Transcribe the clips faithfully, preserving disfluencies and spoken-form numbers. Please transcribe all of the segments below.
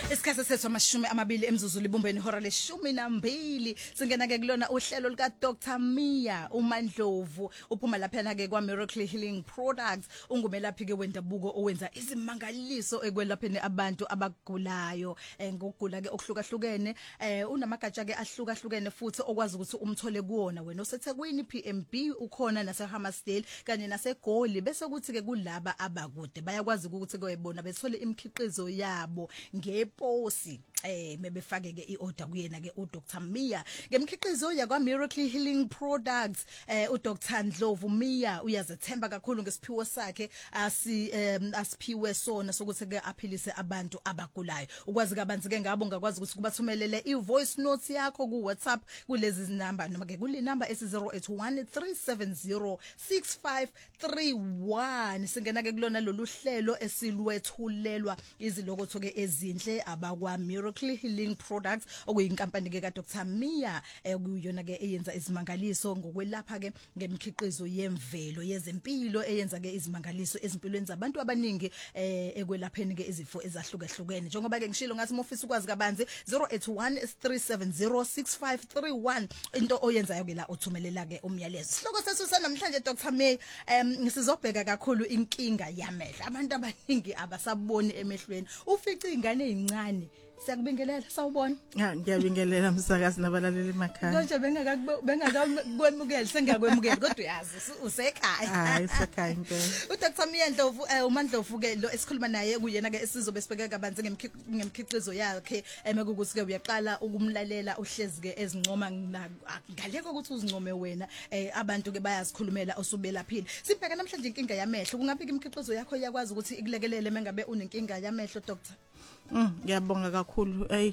Isikhathi sethu amashumi amabili emzuzu libumbeni ihora leshumi nambili singena ke kulona uhlelo lika Doctor Mia uMandlovu uphuma lapha na ke kwa Miracle Healing Products ungumelaphi ke wendabuko owenza izimangaliso ekwelapheni abantu abagulayo ngokugula ke okuhlukahlukene unamagatsha ke ahlukahlukene futhi okwazi ukuthi umthole kuona wena oseThekwini P M B ukhona nase Hammersdale kanye nase Goli bese kuthi ke kulaba abakude bayakwazi ukuthi kuyibona bethole imikhiqizo yabo ngeposi eh mebefake ke iorder kuyena ke uDoctor Mia ngemikhiqizo yakwa Miracle Healing Products eh uDoctor Ndlovu Mia uyazethemba kakhulu ngesiphiwo sakhe asi asiphiwe sona sokuthi ke aphilise abantu abagulayo ukwazi kabanzi ke ngabo ngakwazi ukuthi kubathumelele ivoice note yakho ku WhatsApp kulezi zinamba noma ke kule number esi zero eight one three seven zero six five three one singena ke kulona lolu hlelo esilwethulelwa izilokotho ke ezinhle abakwa Miracle Healing Products okuyinkampani ke ka Doctor Mia ekuyona ke eyenza izimangaliso ngokwelapha ke ngemikhiqizo yemvelo yezempilo eyenza ke izimangaliso ezimpilweni zabantu abaningi eh ekwelapheni ke izifo ezahlukahlukene njengoba ke ngishilo ngathi mofisa ukwazi kabanzi zero eight one three seven zero six five three one into oyenzayo ke la uthumelela ke umyalezo sihloko sethu sanamhlanje Doctor Mia em sizobheka kakhulu inkinga yamehlo abantu abaningi abasaboni emehlweni ufica ingane ezincane Siyakubingelela sawubona. Ha ngiyabingelela msakazi nabalaleli emakhaya. Konje bengaka bengakakwemukela sengakwemukela kodwa uyazi usekhaya. Hayi usekhaya impela. uDoctor Mia Ndlovu uMandlovu ke lo esikhuluma naye kuyena ke esizobe sibeka kabanzi ngemikhiqizo yakhe emekukuthi ke uyaqala ukumlalela uhlezi ke ezincoma ngaleko ukuthi uzincome wena abantu ke bayazikhulumela osubelaphile. Sibheka namhlanje inkinga yamehlo kungabe imikhiqizo yakho iyakwazi ukuthi ikulekelele mengabe unenkinga yamehlo Doctor? Mm ngiyabonga kakhulu ay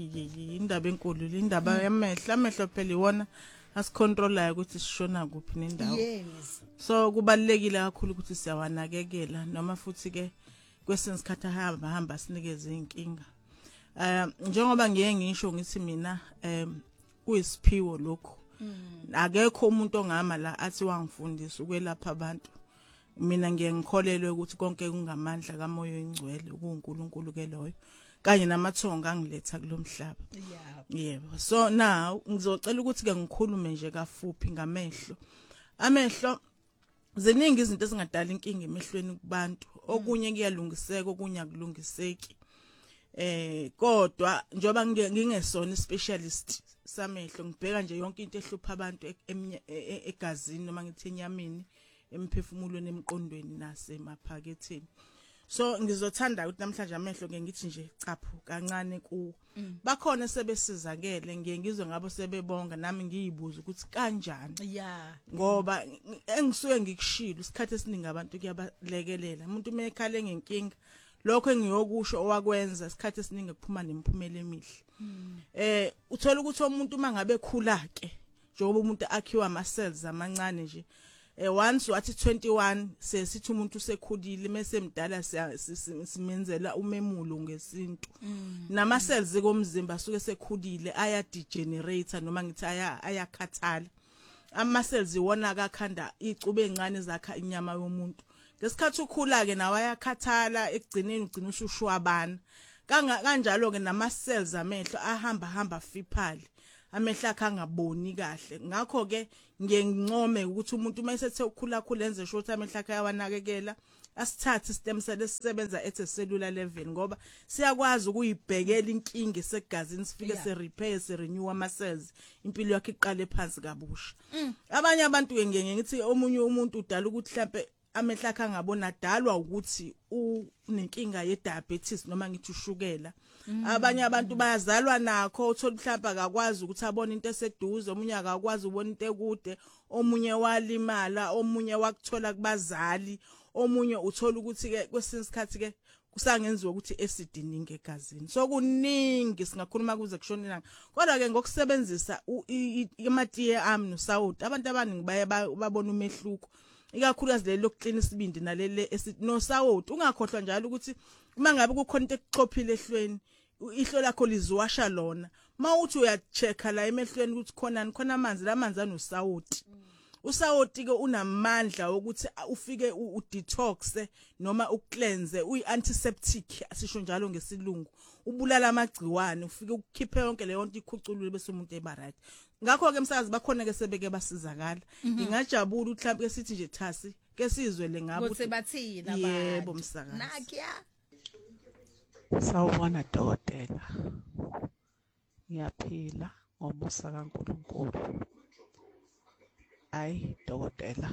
indaba enkulu indaba yamehlo amehlo phela iwona asicontrolayo ukuthi sishona kuphi nendawo yes so kubalekile kakhulu ukuthi siyawanakekela noma futhi ke kwesinye isikhathi hamba hamba sinikeze inkinga eh njengoba ngiye ngisho ngithi mina em kuyisiphiwo lokho akekho umuntu ongama la athi wangifundisa ukwelapha abantu mina ngiye ngikholelwe ukuthi konke kungamandla kamoya oyingcwele ukuNkulunkulu ke loyo kanye namathonga angiletha kulomhlaba yebo so now ngizocela ukuthi ke ngikhulume nje kafuphi ngamehlo amehlo ziningi izinto ezingadala inkinga emehlweni kubantu okunye kuyalungiseka okunye akulungiseki eh kodwa njoba ngingesona specialist samehlo ngibheka nje yonke into ehlupha abantu egazini noma ngithi enyameni emphefumulweni emqondweni nasemaphaketheni so ngizothanda ukuthi namhlanje amehlo ke ngithi nje caphu kancane ku bakhona sebesizakele ngiye ngizwe ngabo sebebonga nami ngiyibuza ukuthi kanjani yeah ngoba engisuke ngikushilo isikhathi esiningi abantu kuyabalekelela umuntu mekhale ngenkinga lokho engiyokusho owakwenza isikhathi esiningi kuphuma nemiphumela emihle eh uthola ukuthi umuntu mangabe khula ke njengoba umuntu akhiwa ama cells amancane nje eh once wathi twenty-one sesithi umuntu usekhulile mase mdala simenzela umemulo ngesintu nama cells komzimba asuke sekhulile aya degenerate noma ngithi aya ayakhathala ama cells wona akakhanda icube encane zakha inyama yomuntu ngesikhathi ukhula ke nawe ayakhathala ekugcineni ugcina usushwabana kanjalo ke nama cells amehlo ahamba hamba fipali amehla akhe angaboni kahle ngakho ke ngiyencome ukuthi umuntu mayesethe ukukhula khula enze sho ukuthi amehla akhe ayawanakekela asithathe stem cell esisebenza ethe cellular level ngoba siyakwazi ukuyibhekela inkinga esegazini sifike se repair se renew ama cells impilo yakhe iqale phansi kabusha abanye abantu ke ngiye ngithi omunye umuntu udala ukuthi mhlambe amehla akhe angabona dalwa ukuthi unenkinga ye diabetes noma ngithi ushukela abanye abantu bayazalwa nakho uthola mhlawumbe akakwazi ukuthi abone into eseduze omunye akakwazi ubona into ekude omunye walimala omunye wakuthola kubazali omunye uthola ukuthi ke kwesinye isikhathi ke kusangenziwa ukuthi acid iningi egazini so kuningi singakhuluma kuze kushonela kodwa ke ngokusebenzisa imatiye ami nosawuti abantu abaningi baye babona umehluko ikakhulukazi leli lokuklina isibindi nalele nosawuti ungakhohlwa njalo ukuthi uma ngabe kukhona into ekuxophile ehlweni ihlo lakho liziwasha lona mawuthi uyachecka la emehlweni ukuthi khona khona amanzi lamanzi anosawuti usawoti ke unamandla ukuthi ufike u detox noma ucleanse uyi antiseptic asisho njalo ngesilungu ubulala amagciwane ufike ukukhiphe yonke leyo nto ikhuculule bese umuntu eba right ngakho ke msakazi bakhona ke sebeke basizakala ingajabula mhlawumbe ke sithi nje thasi ke sizwele ngabo ukuthi bathina abantu yebo msakazi nakya sawubona dokotela ngiyaphila ngomusa kaNkulunkulu ay dokotela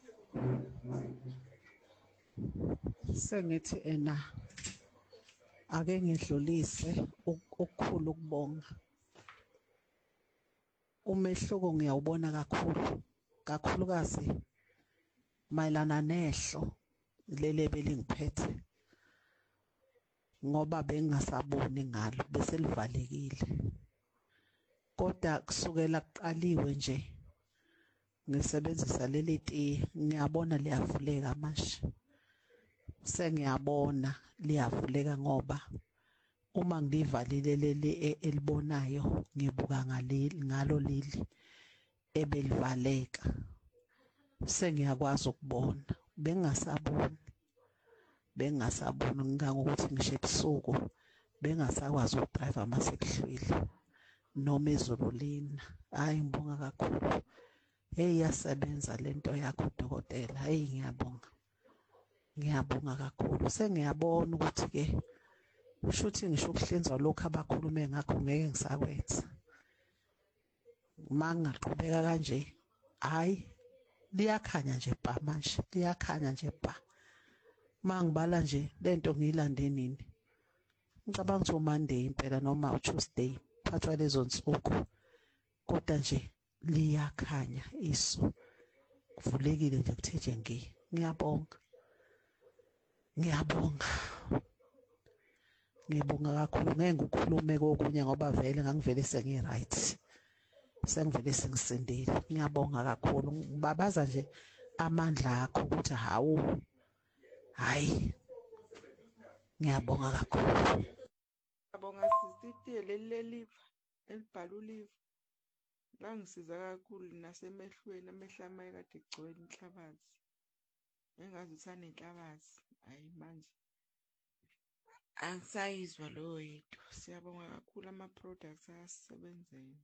sengithi ena ake ngidlulise okukhulu ukubonga umehluko ngiyawubona kakhulu kakhulukazi mayelana nehlo lele belingiphethe ngoba bengasaboni ngalo bese livalekile kodwa kusukela kuqaliwe nje ngisebenzisa leli tiye ngiyabona liyavuleka manje sengiyabona liyavuleka ngoba uma ngivalile leli elibonayo ngibuka ngaleli ngalo leli ebelivaleka sengiyakwazi ukubona bengasaboni bengasaboni ngangokuthi ngisho ebusuku bengasakwazi ukudrive amasekuhlwile noma izulu lina hayi ngibonga kakhulu hey yasebenza lento yakho dokotela hey ngiyabonga ngiyabonga kakhulu sengiyabona ukuthi ke ushuthi ngisho ukuhlinzwa lokho abakhulume ngakho ngeke ngisakwenza mangaqhubeka kanje hayi liyakhanya nje ba manje liyakhanya nje ba mangibala nje lento ngiyilande nini ngicabanga ukuthi uMonday impela noma uTuesday phathwa lezo nsuku kodwa nje liyakhanya iso kuvulekile nje kutheje ngi ngiyabonga ngiyabonga ngibonga kakhulu ngeke ngikhulume kokunye ngoba vele ngangivele sengi right sengivele sengisindile ngiyabonga kakhulu ngibabaza nje amandla akho ukuthi hawu hayi ngiyabonga kakhulu ngiyabonga sisitiye leli liva elibhala uliva langisiza kakhulu nasemehlweni amehla amaye kade egcwele inhlabathi engazi usane inhlabathi hayi manje angisayizwa lo yinto siyabonga kakhulu ama products ayasebenzela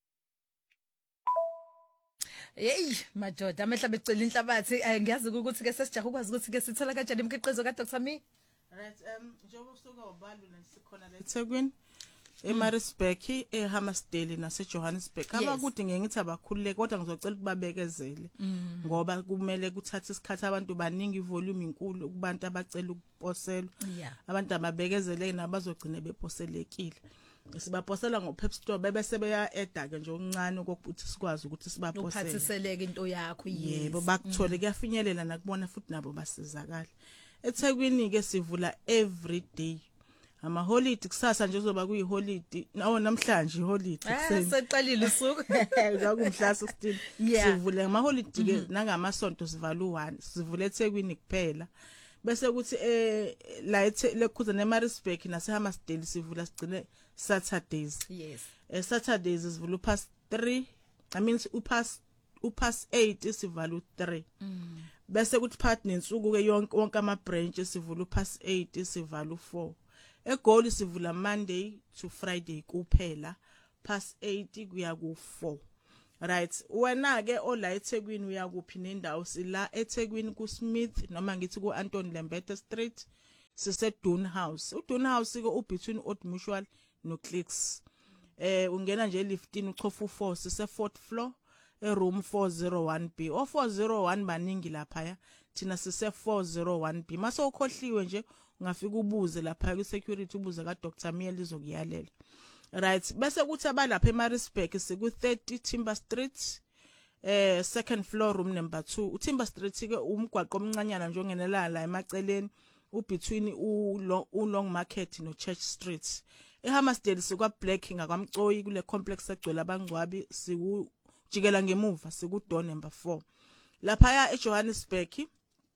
Hey madoda amehla becela inhlabathi ngiyazi ukuthi ke sesijaha ukwazi ukuthi ke sithola kanjani imikhiqizo ka Doctor Mi right um njengoba usuka ubalula sikhona la eThekwini eMaritzburg eHammersdale naseJohannesburg abakude ngeke ngithi abakhululeke kodwa ngizocela ukubabekezele ngoba kumele kuthathe isikhathi abantu baningi ivolume inkulu kubantu abacela ukuposelwa abantu ababekezele nabazogcina beposelekile sibaposela ngoPep Store bebe sebeya eda ke nje okuncane kokuthi sikwazi ukuthi sibaposele uphathiseleke into yakho yebo bakuthole kuyafinyelela nakubona futhi nabo basizakala eThekwini ke sivula every day ama holiday kusasa nje uzoba kuyi holiday nawo namhlanje holiday kuseni seqalile usuku zakumhla sixteen sivule ama holiday ke nangamasonto sivala u1 sivule eThekwini kuphela bese ukuthi eh la lekhuza neMaritzburg naseHammersdale sivula sigcine Saturdays yes eh Saturdays sivula upast three I mean upast upast eight sivala u3 bese kuthi part nensuku ke yonke wonke ama branch sivula upast eight sivala u4 eGoli sivula Monday to Friday kuphela past eight kuya ku4 right wena ke ola eThekwini uyakuphi nendawo sila eThekwini ku Smith noma ngithi ku Anton Lembete Street sise Dune House uDune House ke u between Old Mutual no Clicks eh ungena nje lifting uchofa u4 sise fourth floor e room four oh one B o four oh one baningi lapha ya thina sise four oh one B mase ukhohliwe nje ungafika ubuze lapha ku security ubuze ka Doctor Miel lizokuyalela right bese kuthi abalapha eMaritzburg siku thirty Timber Street eh second floor room number two uTimber Street ke umgwaqo omncanyana nje ongenela la emaceleni u between u Long Market no Church Street eHammersdale sikwa Black ngakwamcoyi kule complex egcwele abangcwabi siku jikela ngemuva siku door number four lapha ya eJohannesburg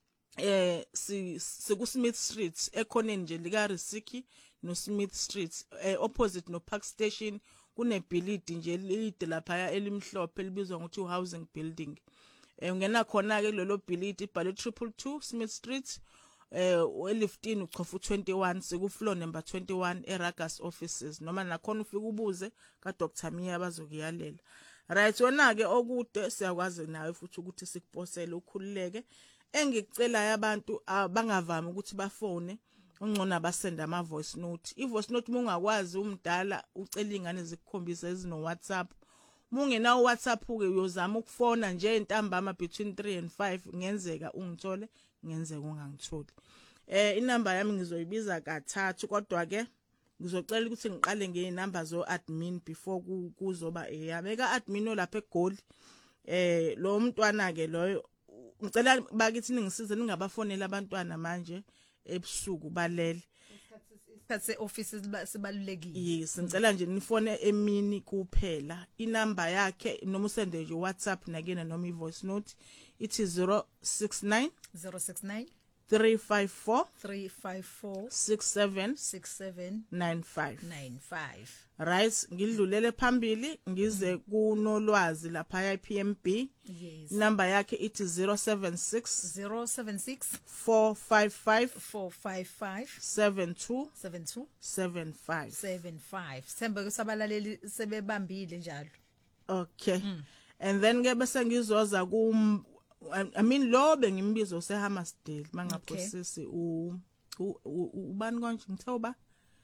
eh si siku Smith Street ekhoneni nje lika Risiki no Smith Street eh, opposite no Park Station kune building nje lide lapha elimhlophe elibizwa ngokuthi housing building eh ungena khona ke lelo bhilidi ibhale two two two Smith Street eh u-fifteen uchofu twenty-one siku floor number twenty-one eRagas offices noma nakhona ufika ubuze ka Doctor Miya bazokuyalela. Right wena ke okude siyakwazi nawe futhi ukuthi sikuposele ukhululeke. Engicela abantu bangavami ukuthi bafone ungcona basenda ama voice note. I voice note mungakwazi umdala ucela ingane zikukhombisa ezino WhatsApp. Mungena uWhatsApp ke uyozama ukufona nje entambama between three and five ngenzeka ungithole ngenzeka ungangitholi. Eh inamba yami ngizoyibiza kathathu kodwa ke ngizocela ukuthi ngiqale ngezinamba zo admin before kuzoba eyabeka admin olapha eGoli. Eh lo mntwana ke loyo ngicela bakithi ningisize ningabafonela abantwana manje ebusuku balele. Isikhathi offices sibalulekile. Yes, ngicela nje nifone emini kuphela. Inamba yakhe noma usende nje WhatsApp nakena noma ivoice note ithi zero six nine zero six nine three five four three five four six seven six seven nine five nine five. Right, ngidlulele phambili ngize kunolwazi lapha I P M B. Yes. Number yakhe ithi zero seven six zero seven six four five five four five five seven two seven two seven five seven five. Sembe kusabalaleli sebebambile njalo. Okay. Mm. And then ke bese ngizoza ku I mean lo bengimbizo seHammersdale mangaphosisi u ubani konje ngithoba.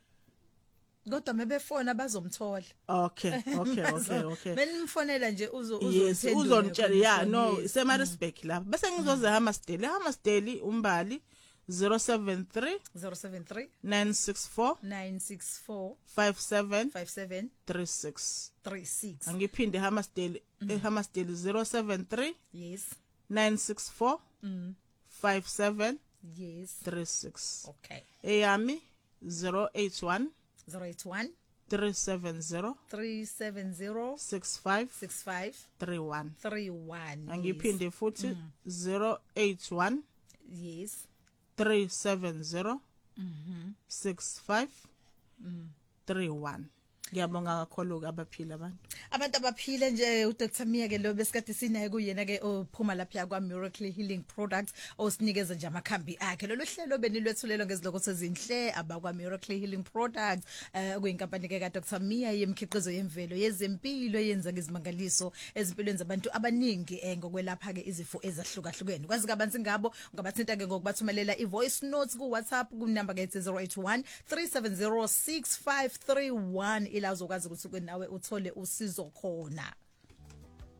Kodwa mebefona bazomthola. Okay, okay, okay, okay. Benimfonela nje uzo Yes, uzontshela yeah no semarisbeck lapha. Bese ngizoze eHammersdale. eHammersdale umbali zero seven three zero seven three nine six four nine six four five seven five seven three six. three six. Angiphinde eHammersdale eHammersdale zero seven three Yes. nine six four Mm. five seven Yes. three six. Okay. Eyami zero eight one zero eight one three seven zero three seven zero six five six five three one. three one. Angiphinde futhi zero eight one Yes. three seven zero Mhm. six five three one. Ngiyabonga kakhulu abaphila abantu. Abantu abaphile nje uDr Miya ke lo besikade sinaye kuyena ke ophuma lapha kwa Miracle Healing Products osinikeza nje amakhambi akhe. Lolu hlelo benilwethulelo ngeziloko sezinhle abakwa Miracle Healing Products eh kuyinkampani ke ka Dr Miya yemkhiqizo yemvelo yezempilo yenza ngezimangaliso ezimpilweni zabantu abaningi eh ngokwelapha ke izifo ezahlukahlukene. Kwazi kabanzi ngabo ngabathinta ke ngokubathumelela ivoice notes ku WhatsApp ku number ke zero eight one three seven zero six five three one ila uzokwazi ukuthi nawe uthole usizo khona.